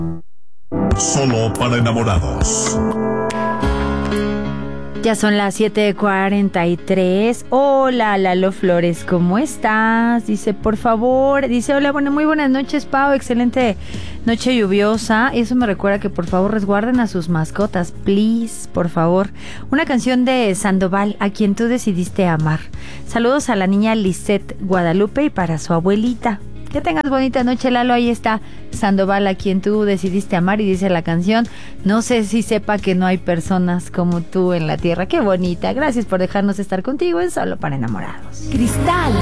Solo para enamorados. Ya son las 7:43. Hola, Lalo Flores, ¿cómo estás? Dice, por favor, dice, hola, bueno, muy buenas noches, Pau, excelente noche lluviosa. Eso me recuerda que por favor resguarden a sus mascotas, please, por favor. Una canción de Sandoval, a quien tú decidiste amar. Saludos a la niña Lisette Guadalupe y para su abuelita. Que tengas bonita noche, Lalo. Ahí está Sandoval, a quien tú decidiste amar, y dice la canción, no sé si sepa que no hay personas como tú en la tierra. Qué bonita. Gracias por dejarnos estar contigo en Solo para Enamorados. Cristal.